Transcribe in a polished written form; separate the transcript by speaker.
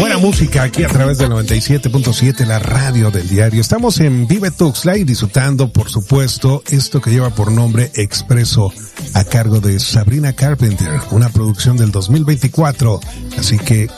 Speaker 1: Buena música aquí a través del 97.7, la radio del diario. Estamos en Vive Tuxtla y disfrutando, por supuesto, esto que lleva por nombre Expreso, a cargo de Sabrina Carpenter, una producción del 2024. Así que